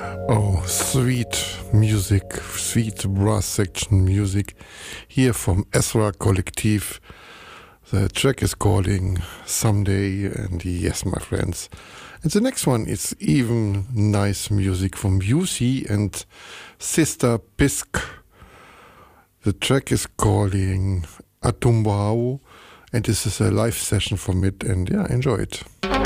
Oh, sweet music, sweet brass section music here from Ezra Collective. The track is calling Someday, and yes, my friends. And the next one is even nice music from UC and Sister Pisk. The track is calling Atumbao, and this is a live session from it, and yeah, enjoy it.